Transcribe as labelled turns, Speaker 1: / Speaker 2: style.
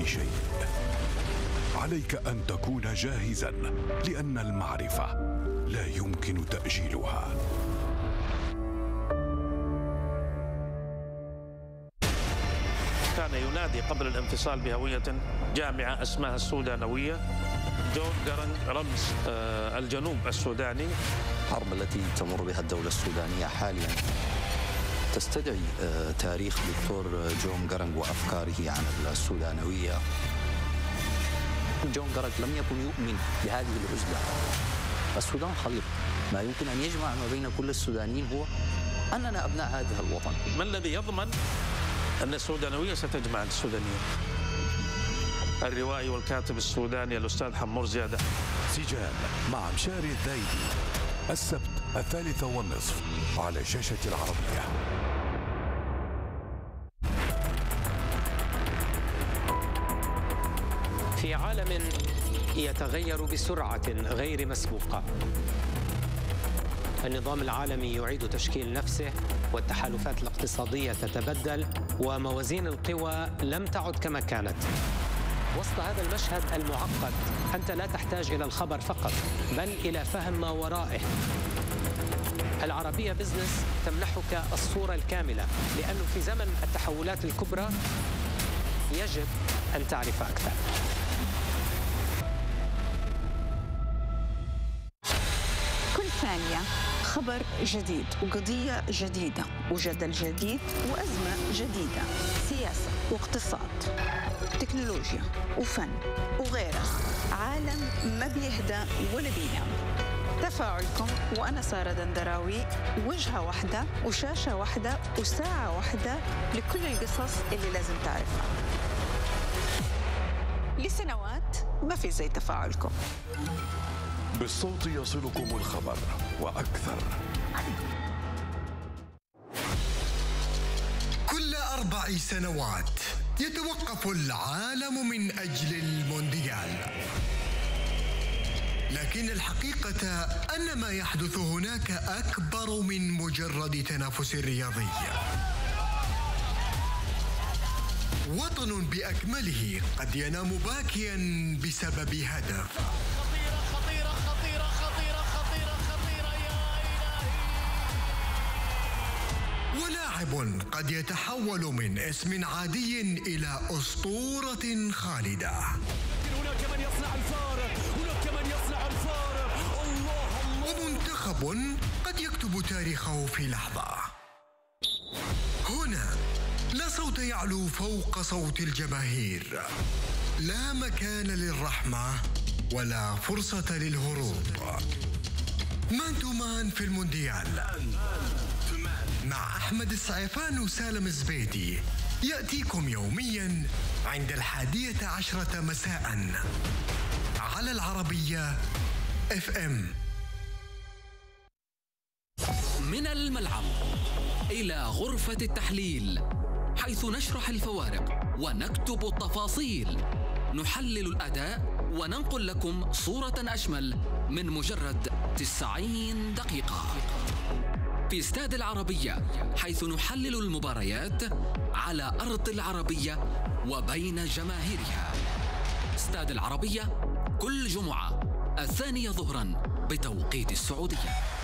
Speaker 1: شيء. عليك أن تكون جاهزا، لأن المعرفة لا يمكن تأجيلها.
Speaker 2: كان ينادي قبل الانفصال بهوية جامعة اسمها السودانوية. جون جارنج رمز الجنوب السوداني.
Speaker 3: الحرب التي تمر بها الدولة السودانية حاليا تستدعي تاريخ دكتور جون جارنج وأفكاره عن السودانوية. جون جارنج لم يكن يؤمن بهذه العزلة. السودان خليط، ما يمكن أن يجمع ما بين كل السودانيين هو أننا أبناء هذا الوطن.
Speaker 2: ما الذي يضمن أن السودانوية ستجمع السودانيين؟ الروائي والكاتب السوداني الأستاذ حمور زيادة.
Speaker 1: سجال مع مشاري الذايدي، السبت 3:30 على شاشة العربية.
Speaker 4: في عالم يتغير بسرعة غير مسبوقة، النظام العالمي يعيد تشكيل نفسه، والتحالفات الاقتصادية تتبدل، وموازين القوى لم تعد كما كانت. وسط هذا المشهد المعقد أنت لا تحتاج إلى الخبر فقط، بل إلى فهم ما ورائه. العربية بزنس تمنحك الصورة الكاملة، لأنه في زمن التحولات الكبرى يجب أن تعرف أكثر.
Speaker 5: كل ثانية خبر جديد، وقضية جديدة، وجدل جديد، وأزمة جديدة، سياسة واقتصاد، تكنولوجيا وفن وغيرها. عالم ما بيهدى ولا بينام. تفاعلكم وأنا سارة دندراوي، وجهة واحدة وشاشة واحدة وساعة واحدة لكل القصص اللي لازم تعرفها. لسنوات ما في زي تفاعلكم.
Speaker 1: بالصوت يصلكم الخبر وأكثر.
Speaker 6: كل 4 سنوات يتوقف العالم من أجل المونديال، لكن الحقيقة أن ما يحدث هناك أكبر من مجرد تنافس رياضي. وطن بأكمله قد ينام باكيا بسبب هدف. ولاعب قد يتحول من اسم عادي إلى أسطورة خالدة.
Speaker 7: هناك من يصنع الفارق، هناك من يصنع الفارق. الله.
Speaker 6: ومنتخب قد يكتب تاريخه في لحظة. هنا لا صوت يعلو فوق صوت الجماهير، لا مكان للرحمة ولا فرصة للهروب. مان تو مان في المونديال مع أحمد السعيفان وسالم الزبيدي، يأتيكم يوميا عند 11 مساء على العربية FM.
Speaker 8: من الملعب إلى غرفة التحليل، حيث نشرح الفوارق ونكتب التفاصيل، نحلل الأداء وننقل لكم صورة أشمل من مجرد 90 دقيقة. في استاد العربية، حيث نحلل المباريات على أرض العربية وبين جماهيرها. استاد العربية كل جمعة 2 ظهرا بتوقيت السعودية.